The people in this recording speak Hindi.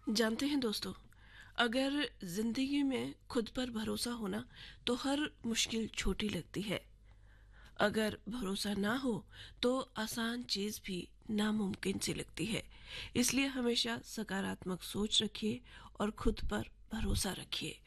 जानते हैं दोस्तों, अगर जिंदगी में खुद पर भरोसा होना तो हर मुश्किल छोटी लगती है। अगर भरोसा ना हो तो आसान चीज भी नामुमकिन सी लगती है। इसलिए हमेशा सकारात्मक सोच रखिए और खुद पर भरोसा रखिए।